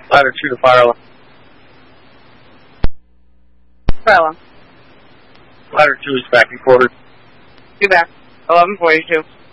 Ladder 2 to fire alarm. Fire alarm. Ladder 2 is back in quarters. 2 back. 1142.